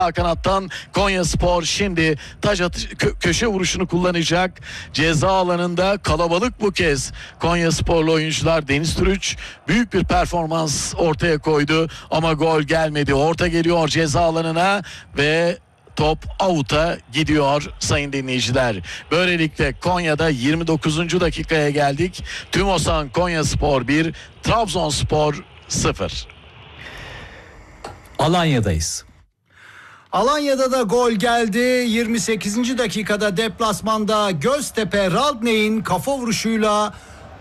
Kanattan Konyaspor şimdi köşe vuruşunu kullanacak. Ceza alanında kalabalık bu kez. Konyasporlu oyuncular. Deniz Türüç büyük bir performans ortaya koydu ama gol gelmedi. Orta geliyor ceza alanına ve top out'a gidiyor sayın dinleyiciler. Böylelikle Konya'da 29. dakikaya geldik. Tümosan Konyaspor 1, Trabzonspor 0. Alanya'dayız. Alanya'da da gol geldi. 28. dakikada deplasmanda Göztepe Radney'in kafa vuruşuyla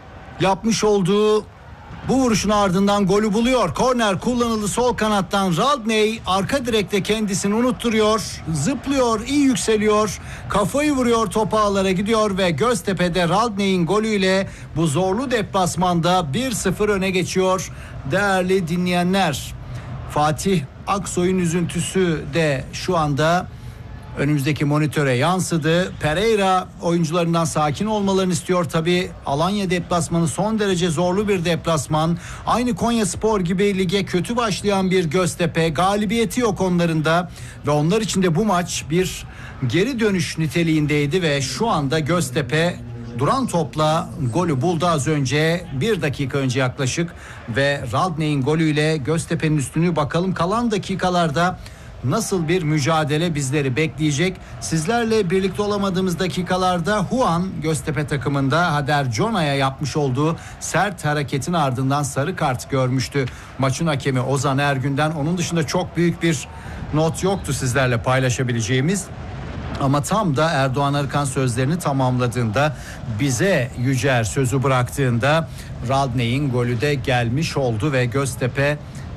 yapmış olduğu bu vuruşun ardından golü buluyor. Korner kullanıldı sol kanattan. Radney arka direkte kendisini unutturuyor. Zıplıyor, iyi yükseliyor. Kafayı vuruyor, top ağlara gidiyor ve Göztepe'de Radney'in golüyle bu zorlu deplasmanda 1-0 öne geçiyor. Değerli dinleyenler, Fatih Aksoy'un üzüntüsü de şu anda önümüzdeki monitöre yansıdı. Pereira oyuncularından sakin olmalarını istiyor tabii. Alanya deplasmanı son derece zorlu bir deplasman. Aynı Konyaspor gibi lige kötü başlayan bir Göztepe. Galibiyeti yok onların da ve onlar için de bu maç bir geri dönüş niteliğindeydi ve şu anda Göztepe duran topla golü buldu az önce, bir dakika önce yaklaşık ve Radney'in golüyle Göztepe'nin üstünlüğü. Bakalım kalan dakikalarda nasıl bir mücadele bizleri bekleyecek. Sizlerle birlikte olamadığımız dakikalarda Huan Göztepe takımında Hader Jona'ya yapmış olduğu sert hareketin ardından sarı kart görmüştü maçın hakemi Ozan Ergün'den. Onun dışında çok büyük bir not yoktu sizlerle paylaşabileceğimiz. Ama tam da Erdoğan Arıkan sözlerini tamamladığında, bize Yücer sözü bıraktığında Radney'in golü de gelmiş oldu ve Göztepe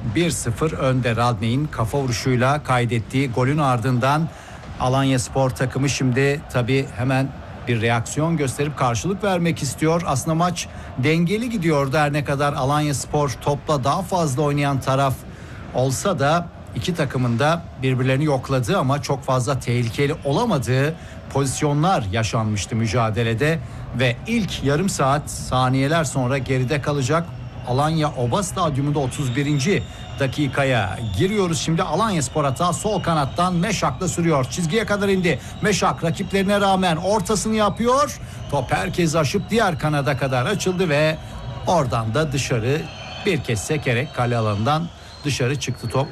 1-0 önde. Radney'in kafa vuruşuyla kaydettiği golün ardından Alanyaspor takımı şimdi tabii hemen bir reaksiyon gösterip karşılık vermek istiyor. Aslında maç dengeli gidiyordu her ne kadar Alanyaspor topla daha fazla oynayan taraf olsa da İki takımın da birbirlerini yokladığı ama çok fazla tehlikeli olamadığı pozisyonlar yaşanmıştı mücadelede ve ilk yarım saat saniyeler sonra geride kalacak. Alanya Oba Stadyumu'nda 31. dakikaya giriyoruz. Şimdi Alanyaspor hata sol kanattan Meşak'la sürüyor. Çizgiye kadar indi. Meşak rakiplerine rağmen ortasını yapıyor. Top herkesi aşıp diğer kanada kadar açıldı ve oradan da dışarı bir kez sekerek kale alanından dışarı çıktı top.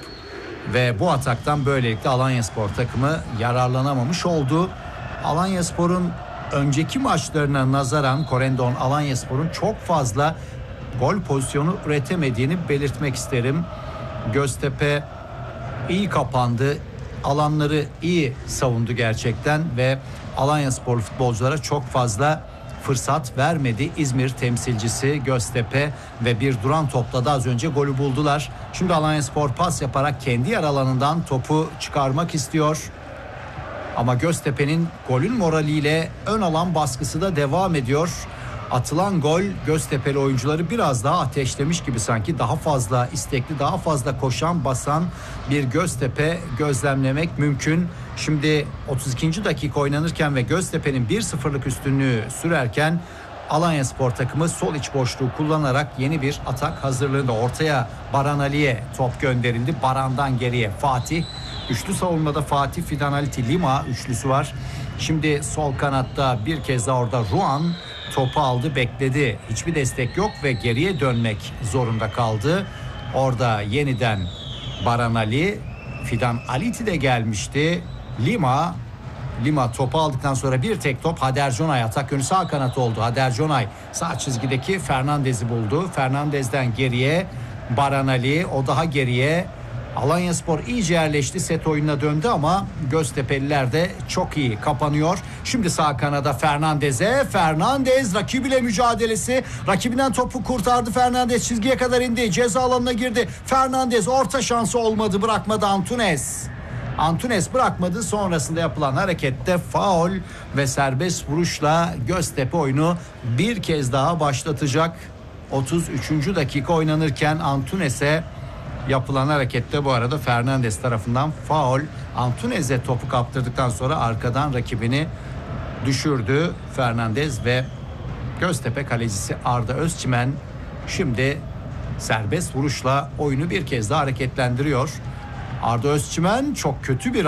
Ve bu ataktan böylelikle Alanyaspor takımı yararlanamamış oldu. Alanyaspor'un önceki maçlarına nazaran Korendon Alanyaspor'un çok fazla gol pozisyonu üretemediğini belirtmek isterim. Göztepe iyi kapandı. Alanları iyi savundu gerçekten ve Alanyasporlu futbolculara çok fazla fırsat vermedi. İzmir temsilcisi Göztepe ve bir duran topla da az önce golü buldular. Şimdi Alanyaspor pas yaparak kendi yer alanından topu çıkarmak istiyor. Ama Göztepe'nin golün moraliyle ön alan baskısı da devam ediyor. Atılan gol Göztepe'li oyuncuları biraz daha ateşlemiş gibi sanki. Daha fazla istekli, daha fazla koşan, basan bir Göztepe gözlemlemek mümkün. Şimdi 32. dakika oynanırken ve Göztepe'nin 1-0'lık üstünlüğü sürerken Alanyaspor takımı sol iç boşluğu kullanarak yeni bir atak hazırlığında. Ortaya Baran Ali'ye top gönderildi. Baran'dan geriye Fatih. Üçlü savunmada Fatih, Fidan Aliti, Lima üçlüsü var. Şimdi sol kanatta bir kez daha orada Ruan topu aldı, bekledi. Hiçbir destek yok ve geriye dönmek zorunda kaldı. Orada yeniden Baran Ali, Fidan Aliti de gelmişti. Lima topu aldıktan sonra bir tek top Hader Jonay, atak yönü sağ kanat oldu. Hader Jonay sağ çizgideki Fernandez'i buldu. Fernandez'den geriye Baran Ali, o daha geriye. Alanyaspor iyice yerleşti, set oyununa döndü ama Göztepe'liler de çok iyi kapanıyor. Şimdi sağ kanada Fernandez rakibiyle mücadelesi, rakibinden topu kurtardı. Fernandez çizgiye kadar indi, ceza alanına girdi. Fernandez orta şansı olmadı, bırakmadı Antunes bırakmadı. Sonrasında yapılan harekette faul ve serbest vuruşla Göztepe oyunu bir kez daha başlatacak. 33. dakika oynanırken Antunes'e yapılan harekette bu arada Fernandez tarafından faul. Antunes'e topu kaptırdıktan sonra arkadan rakibini düşürdü Fernandez ve Göztepe kalecisi Arda Özçimen şimdi serbest vuruşla oyunu bir kez daha hareketlendiriyor. Arda Özçimen çok kötü bir